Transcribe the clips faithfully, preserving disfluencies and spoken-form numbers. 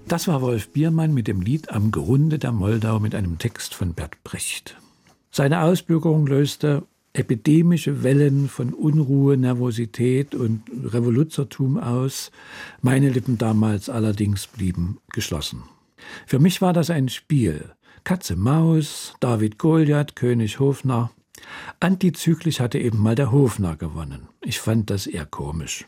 Das war Wolf Biermann mit dem Lied Am Grunde der Moldau mit einem Text von Bert Brecht. Seine Ausbürgerung löste epidemische Wellen von Unruhe, Nervosität und Revoluzertum aus. Meine Lippen damals allerdings blieben geschlossen. Für mich war das ein Spiel. Katze Maus, David Goliath, König Hofnar. Antizyklisch hatte eben mal der Hofnar gewonnen. Ich fand das eher komisch.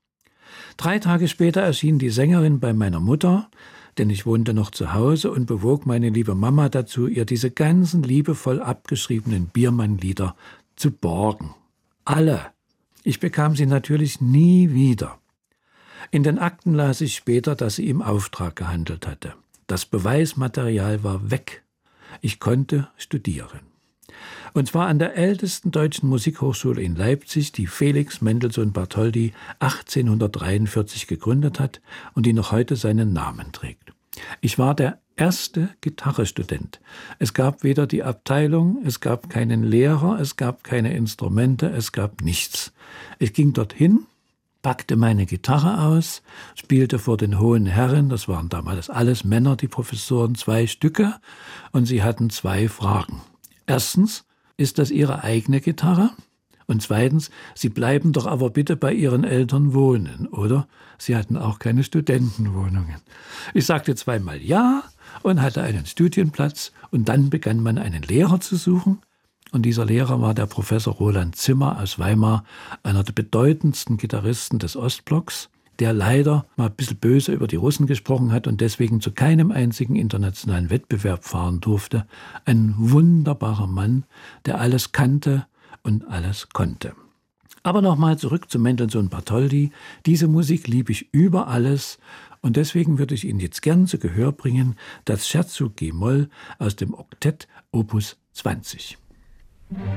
Drei Tage später erschien die Sängerin bei meiner Mutter, denn ich wohnte noch zu Hause, und bewog meine liebe Mama dazu, ihr diese ganzen liebevoll abgeschriebenen Biermann-Lieder zu borgen. Alle. Ich bekam sie natürlich nie wieder. In den Akten las ich später, dass sie im Auftrag gehandelt hatte. Das Beweismaterial war weg. Ich konnte studieren. Und zwar an der ältesten deutschen Musikhochschule in Leipzig, die Felix Mendelssohn Bartholdy achtzehnhundertdreiundvierzig gegründet hat und die noch heute seinen Namen trägt. Ich war der erste Gitarrestudent. Es gab weder die Abteilung, es gab keinen Lehrer, es gab keine Instrumente, es gab nichts. Ich ging dorthin, packte meine Gitarre aus, spielte vor den hohen Herren, das waren damals alles Männer, die Professoren, zwei Stücke, und sie hatten zwei Fragen. Erstens, ist das Ihre eigene Gitarre? Und zweitens, Sie bleiben doch aber bitte bei Ihren Eltern wohnen, oder? Sie hatten auch keine Studentenwohnungen. Ich sagte zweimal ja und hatte einen Studienplatz, und dann begann man einen Lehrer zu suchen. Und dieser Lehrer war der Professor Roland Zimmer aus Weimar, einer der bedeutendsten Gitarristen des Ostblocks, der leider mal ein bisschen böse über die Russen gesprochen hat und deswegen zu keinem einzigen internationalen Wettbewerb fahren durfte. Ein wunderbarer Mann, der alles kannte und alles konnte. Aber nochmal zurück zu Mendelssohn Bartholdy. Diese Musik liebe ich über alles, und deswegen würde ich Ihnen jetzt gern zu Gehör bringen das Scherzo G-Moll aus dem Oktett Opus zwanzig.